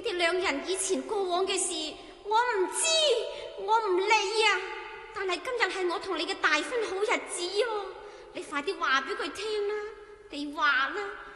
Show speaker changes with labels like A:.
A: 哋兩人以前過往嘅事，我唔知，我唔理啊！但係今日係我同你嘅大婚好日子喎，你快啲話俾佢聽啦！你話啦，